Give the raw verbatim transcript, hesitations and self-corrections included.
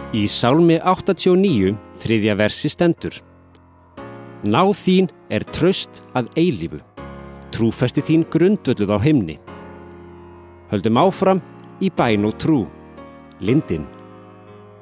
Í Sálmi áttatíu og níu, þriðja versi stendur: Náð þín er traust að eilífu, trúfesti þín grundvölluð á himni. Höldum áfram í bæn og trú, lindin